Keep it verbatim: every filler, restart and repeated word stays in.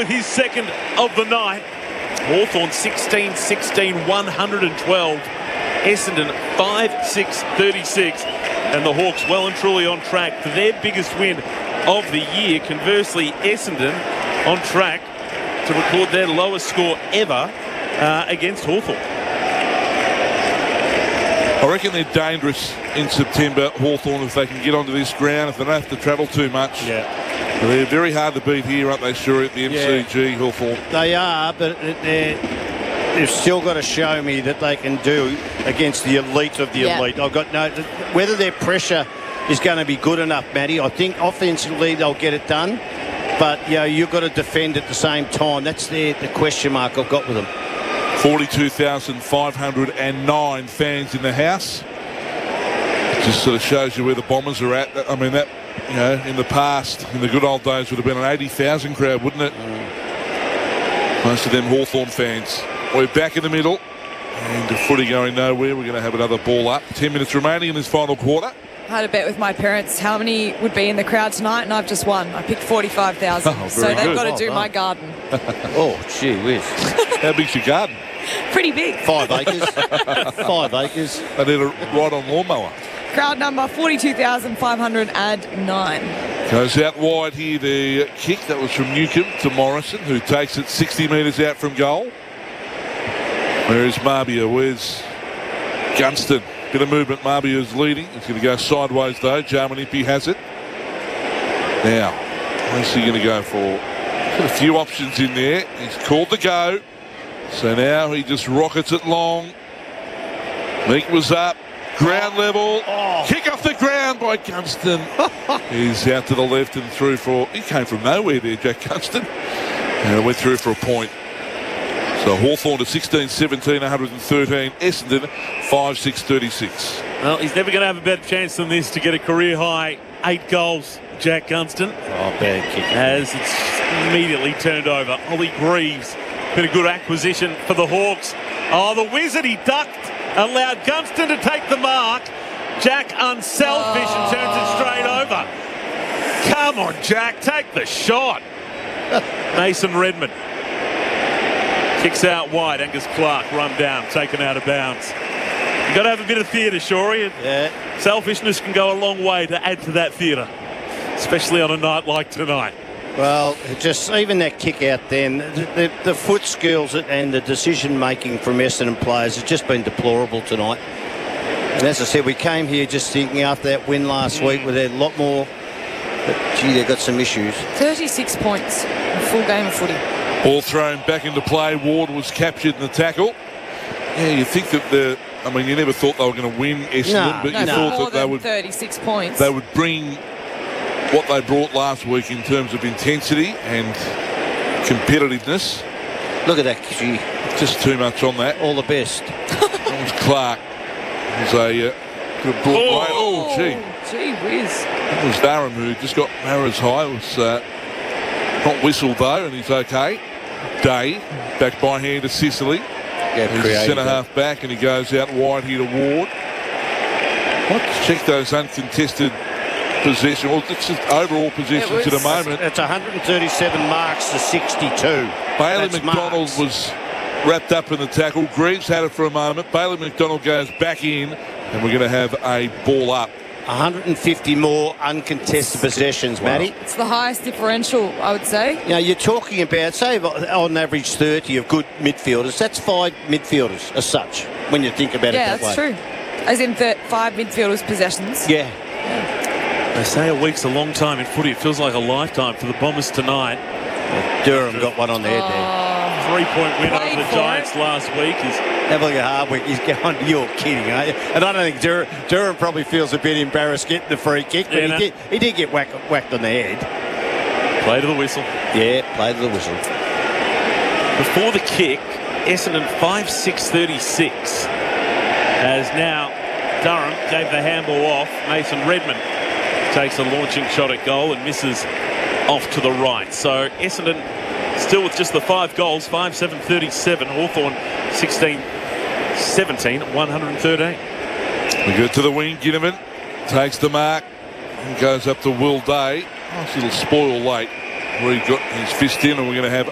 with his second of the night. Hawthorn sixteen sixteen, one twelve. Essendon five six thirty-six. And the Hawks well and truly on track for their biggest win of the year. Conversely, Essendon on track to record their lowest score ever uh, against Hawthorn. I reckon they're dangerous in September, Hawthorn, if they can get onto this ground, if they don't have to travel too much. Yeah. They're very hard to beat here, aren't they, sure, at the M C G, yeah. Hawthorn? They are, but they're, they've still got to show me that they can do against the elite of the yeah. elite. I've got no... Whether their pressure is going to be good enough, Matty, I think offensively they'll get it done, but, you know, you've got to defend at the same time. That's the, the question mark I've got with them. forty-two thousand five hundred nine fans in the house. It just sort of shows you where the Bombers are at. I mean, that, you know, in the past, in the good old days, would have been an eighty thousand crowd, wouldn't it? Mm. Most of them Hawthorn fans. We're back in the middle. And the footy going nowhere. We're going to have another ball up. Ten minutes remaining in this final quarter. I had a bet with my parents how many would be in the crowd tonight, and I've just won. I picked forty-five thousand. Oh, so they've good. got to Oh, do no. my garden. Oh, gee whiz. How big's your garden? Pretty big. Five acres. Five acres. They need a ride-on lawnmower. Crowd number forty-two thousand five hundred nine. Goes out wide here, the kick. That was from Newcomb to Morrison, who takes it sixty metres out from goal. Where is Marbia? Where's Gunston? Bit of movement. Marbia's leading. He's going to go sideways, though. Jarmanippi has it. Now, where's he going to go for? Got a few options in there. He's called the go. So now he just rockets it long. Meek was up. Ground level. Oh. Kick off the ground by Gunston. He's out to the left and through for... He came from nowhere there, Jack Gunston. And went through for a point. So Hawthorn to sixteen seventeen, one thirteen. Essendon five six thirty-six. Well, he's never going to have a better chance than this to get a career high eight goals, Jack Gunston. Oh, bad kick. As it's immediately turned over. Ollie Greaves, been a good acquisition for the Hawks. Oh, the Wizard, he ducked, allowed Gunston to take the mark. Jack unselfish oh. and turns it straight over. Come on, Jack, take the shot. Mason Redmond kicks out wide. Angus Clark run down, taken out of bounds. You've got to have a bit of theatre, Shorey. Yeah. Selfishness can go a long way to add to that theatre, especially on a night like tonight. Well, just even that kick out then, the, the, the foot skills and the decision making from Essendon players has just been deplorable tonight. And as I said, we came here just thinking after that win last mm. week, with a lot more. But gee, they've got some issues. thirty-six points in full game of footy. Ball thrown back into play. Ward was captured in the tackle. Yeah, you think that the... I mean, you never thought they were going to win Essendon, no, but no, you no. thought More that they than would... thirty-six points. They would bring what they brought last week in terms of intensity and competitiveness. Look at that, gee. Just too much on that. All the best. That was Clark. It was a... Uh, could have brought Oh. away. Oh, gee. Gee whiz. That was Durham who just got Maras high. It was uh, not whistled, though, and he's okay. Day, back by hand to Sicily. Yeah, He's creative. centre-half back, and he goes out wide here to Ward. Let's check those uncontested possession. Well, it's just overall possessions was- at the moment. It's one hundred thirty-seven marks to sixty-two. Bailey That's McDonald marks. was wrapped up in the tackle. Greaves had it for a moment. Bailey McDonald goes back in, and we're going to have a ball up. one hundred fifty more uncontested possessions, Wow. Matty. It's the highest differential, I would say. You know, you're talking about, say, on average thirty of good midfielders. That's five midfielders as such, when you think about Yeah, it that that's way. true. As in th- five midfielders' possessions. Yeah. They say a week's a long time in footy. It feels like a lifetime for the Bombers tonight. Durham got one on the head there. Oh, Three-point win Played over the for Giants it. last week. Is Have a look at Hardwick. He's going, you're kidding, aren't you? And I don't think Durham, Durham probably feels a bit embarrassed getting the free kick, but Yeah, no. he, did, he did get whack, whacked on the head. play to the whistle. Yeah, played the whistle. Before the kick, Essendon five six thirty-six. As now Durham gave the handball off. Mason Redmond takes a launching shot at goal and misses off to the right. So Essendon still with just the five goals, five seven thirty-seven. Hawthorn sixteen seventeen, one thirteen. We go to the wing. Ginnivan takes the mark and goes up to Will Day. Nice little spoil late where he got his fist in, and we're going to have